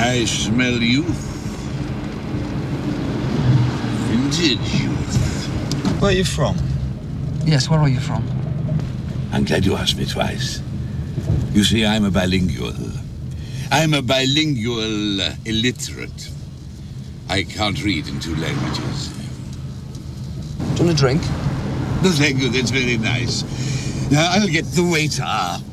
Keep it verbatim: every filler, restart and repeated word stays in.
I smell youth. Vintage youth. Where are you from? Yes, where are you from? I'm glad you asked me twice. You see, I'm a bilingual. I'm a bilingual uh, illiterate. I can't read in two languages. Do you want a drink? No, thank you. That's very nice. Now, I'll get the waiter.